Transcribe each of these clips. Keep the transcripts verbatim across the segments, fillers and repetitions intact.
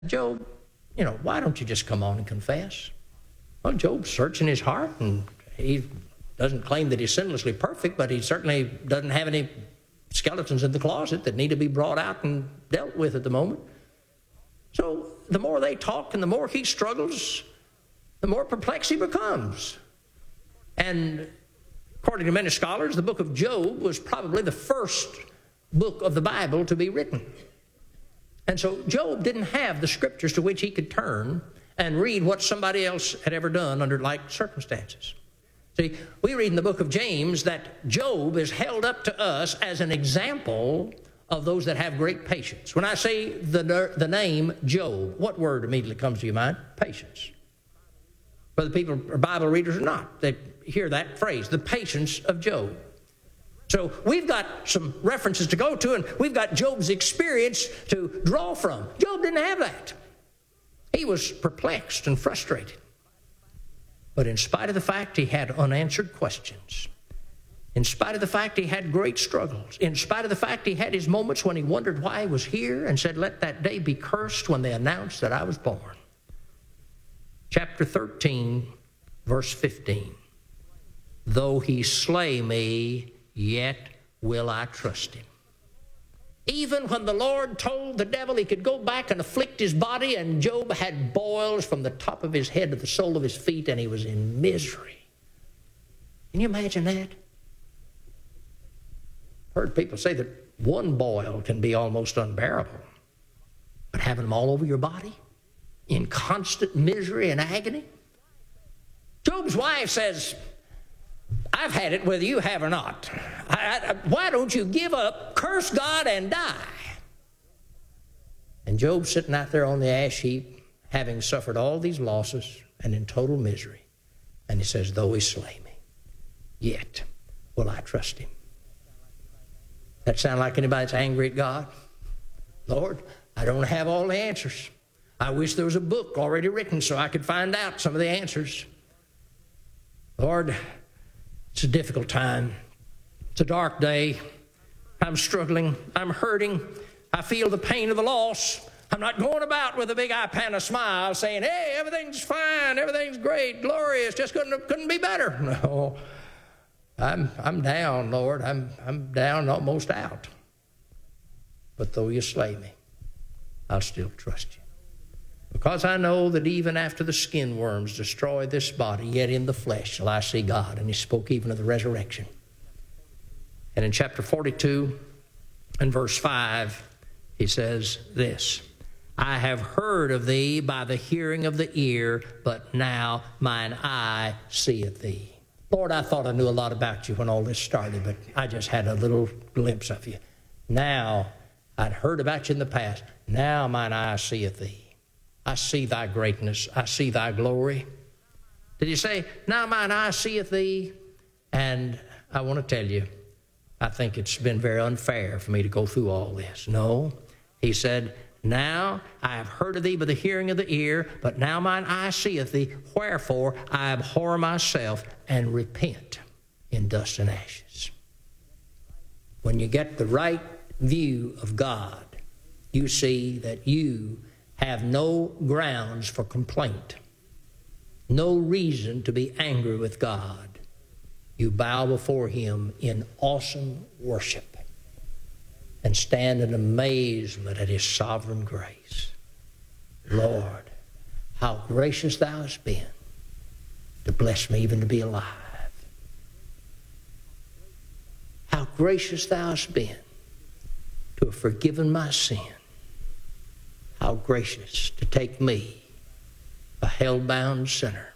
Job, you know, why don't you just come on and confess? Well, Job's searching his heart, and he doesn't claim that he's sinlessly perfect, but he certainly doesn't have any skeletons in the closet that need to be brought out and dealt with at the moment. So the more they talk and the more he struggles, the more perplexed he becomes. And according to many scholars, the book of Job was probably the first book of the Bible to be written. And so Job didn't have the scriptures to which he could turn and read what somebody else had ever done under like circumstances. See, we read in the book of James that Job is held up to us as an example of those that have great patience. When I say the, the name Job, what word immediately comes to your mind? Patience. Whether people are Bible readers or not, they hear that phrase, the patience of Job. So we've got some references to go to, and we've got Job's experience to draw from. Job didn't have that. He was perplexed and frustrated. But in spite of the fact he had unanswered questions, in spite of the fact he had great struggles, in spite of the fact he had his moments when he wondered why he was here and said, "Let that day be cursed when they announced that I was born." Chapter thirteen, verse fifteen. Though he slay me, yet will I trust him. Even when the Lord told the devil he could go back and afflict his body, and Job had boils from the top of his head to the sole of his feet, and he was in misery. Can you imagine that? I've heard people say that one boil can be almost unbearable, but having them all over your body in constant misery and agony? Job's wife says, "I've had it whether you have or not. I, I, why don't you give up, curse God, and die?" And Job's sitting out there on the ash heap, having suffered all these losses and in total misery. And he says, "Though he slay me, yet will I trust him." That sound like anybody that's angry at God? Lord, I don't have all the answers. I wish there was a book already written so I could find out some of the answers. Lord, it's a difficult time. It's a dark day. I'm struggling. I'm hurting. I feel the pain of the loss. I'm not going about with a big eye pan of smile saying, "Hey, everything's fine. Everything's great, glorious. Just couldn't, couldn't be better." No. I'm, I'm down, Lord. I'm, I'm down, almost out. But though you slay me, I'll still trust you. Because I know that even after the skin worms destroy this body, yet in the flesh shall I see God. And he spoke even of the resurrection. And in chapter forty-two and verse five, he says this, "I have heard of thee by the hearing of the ear, but now mine eye seeth thee." Lord, I thought I knew a lot about you when all this started, but I just had a little glimpse of you. Now, I'd heard about you in the past. Now mine eye seeth thee. I see thy greatness. I see thy glory. Did he say, "Now mine eye seeth thee"? And I want to tell you, I think it's been very unfair for me to go through all this. No, he said, "Now I have heard of thee by the hearing of the ear, but now mine eye seeth thee. Wherefore I abhor myself and repent in dust and ashes." When you get the right view of God, you see that you have no grounds for complaint, no reason to be angry with God. You bow before him in awesome worship and stand in amazement at his sovereign grace. Lord, how gracious thou hast been to bless me even to be alive. How gracious thou hast been to have forgiven my sin. How gracious to take me, a hell-bound sinner,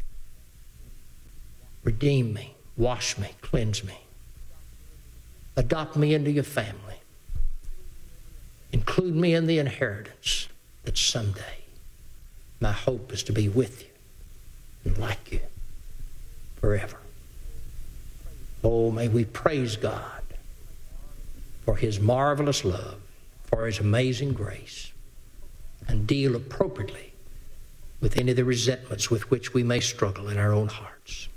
redeem me, wash me, cleanse me, adopt me into your family, include me in the inheritance that someday my hope is to be with you and like you forever. Oh, may we praise God for his marvelous love, for his amazing grace, and deal appropriately with any of the resentments with which we may struggle in our own hearts.